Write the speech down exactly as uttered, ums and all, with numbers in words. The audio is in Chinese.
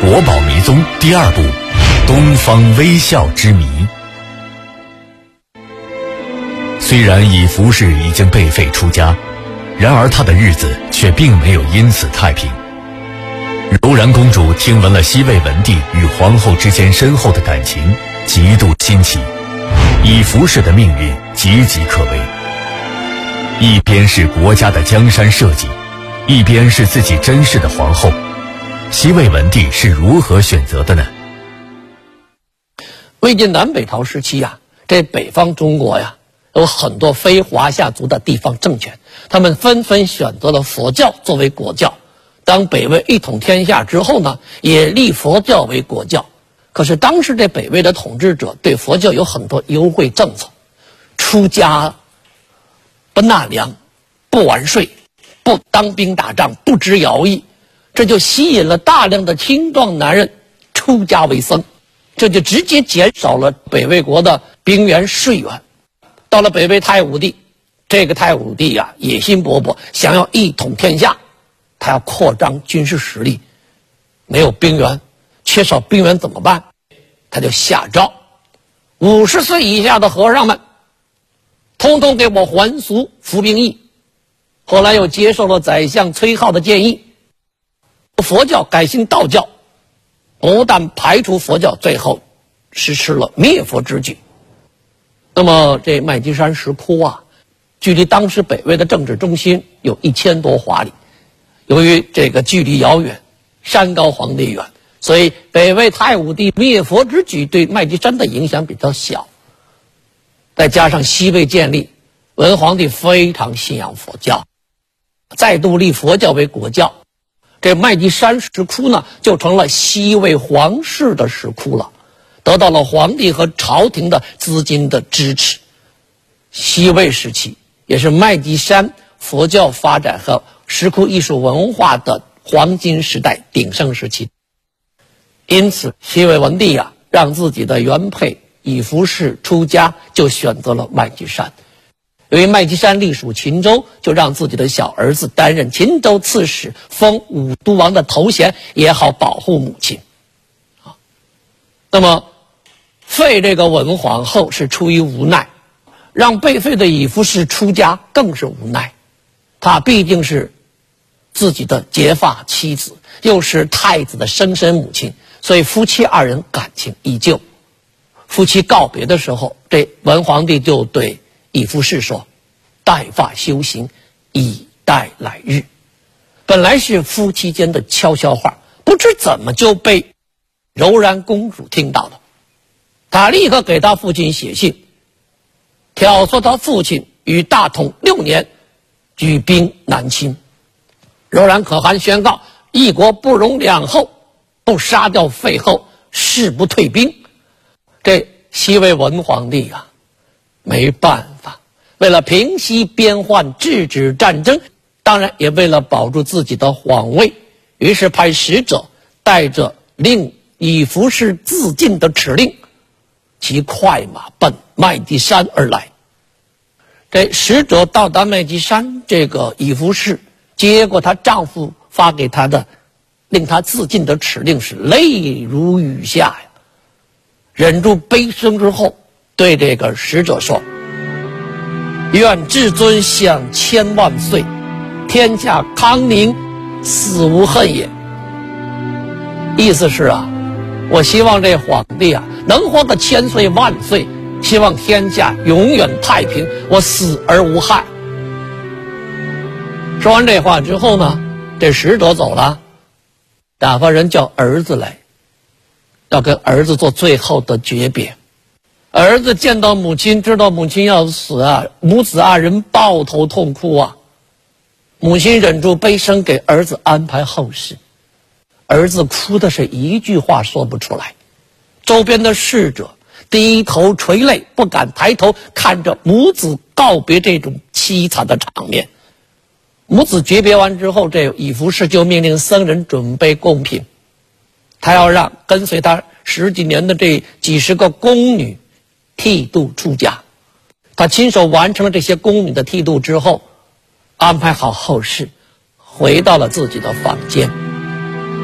国宝迷踪》第二部《东方微笑之谜》。虽然以服氏已经被废出家，然而他的日子却并没有因此太平。柔然公主听闻了西魏文帝与皇后之间深厚的感情，极度欣喜。以服氏的命运岌岌可危，一边是国家的江山社稷，一边是自己珍视的皇后，西魏文帝是如何选择的呢？ 魏晋南北朝时期呀、啊，这北方中国呀，有很多非华夏族的地方政权，他们纷纷选择了佛教作为国教。当北魏一统天下之后呢，也立佛教为国教。可是当时这北魏的统治者对佛教有很多优惠政策，出家不纳粮、不完税、不当兵打仗、不执徭役，这就吸引了大量的青壮男人出家为僧，这就直接减少了北魏国的兵源税源。到了北魏太武帝，这个太武帝啊，野心勃勃，想要一统天下，他要扩张军事实力，没有兵源，缺少兵源怎么办？他就下诏，五十岁以下的和尚们，通通给我还俗服兵役。后来又接受了宰相崔浩的建议，佛教改信道教，不但排除佛教，最后实施了灭佛之举。那么这麦积山石窟啊，距离当时北魏的政治中心有一千多华里。由于这个距离遥远，山高皇帝远，所以北魏太武帝灭佛之举对麦积山的影响比较小。再加上西魏建立，文皇帝非常信仰佛教，再度立佛教为国教，这麦积山石窟呢，就成了西魏皇室的石窟了，得到了皇帝和朝廷的资金的支持。西魏时期也是麦积山佛教发展和石窟艺术文化的黄金时代鼎盛时期。因此西魏文帝啊，让自己的原配以服氏出家，就选择了麦积山。由于麦积山隶属秦州，就让自己的小儿子担任秦州刺史，封武都王的头衔，也好保护母亲。那么废这个文皇后是出于无奈，让被废的以服氏出家更是无奈。他毕竟是自己的结发妻子，又是太子的生身母亲，所以夫妻二人感情依旧。夫妻告别的时候，这文皇帝就对以服氏说：“带发修行，以待来日。”本来是夫妻间的悄悄话，不知怎么就被柔然公主听到了。她立刻给她父亲写信，挑唆他父亲于大统六年举兵南侵。柔然可汗宣告：一国不容两后，不杀掉废后，誓不退兵。这西魏文皇帝啊，没办法，为了平息边患，制止战争，当然也为了保住自己的皇位，于是派使者带着令以服氏自尽的敕令，骑快马奔麦积山而来。这使者到达麦积山，这个以服氏接过她丈夫发给她的令她自尽的敕令，是泪如雨下呀。忍住悲声之后，对这个使者说：“愿至尊享千万岁，天下康宁，死无恨也。”意思是啊，我希望这皇帝啊能活个千岁万岁，希望天下永远太平，我死而无憾。说完这话之后呢，这使者走了，打发人叫儿子来，要跟儿子做最后的诀别。儿子见到母亲，知道母亲要死啊，母子二人抱头痛哭啊。母亲忍住悲声，给儿子安排后事。儿子哭的是一句话说不出来。周边的侍者低头垂泪，不敢抬头看着母子告别这种凄惨的场面。母子诀别完之后，这以服氏就命令僧人准备贡品，他要让跟随他十几年的这几十个宫女剃度出家。他亲手完成了这些宫女的剃度之后，安排好后事，回到了自己的房间。